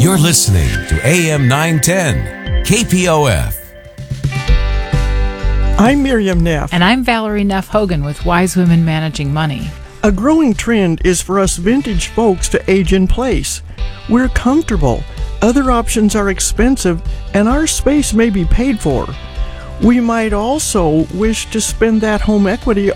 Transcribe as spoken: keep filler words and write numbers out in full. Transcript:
You're listening to A M nine ten, K P O F. I'm Miriam Neff. And I'm Valerie Neff Hogan with Wise Women Managing Money. A growing trend is for us vintage folks to age in place. We're comfortable, other options are expensive, and our space may be paid for. We might also wish to spend that home equity